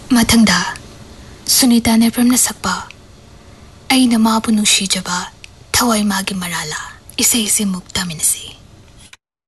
मथंगदा सुनीता नेप्रमना सकपा अइना माबु नुसीजबा थवाई मागी मराला इसे मुक्ता मिनसी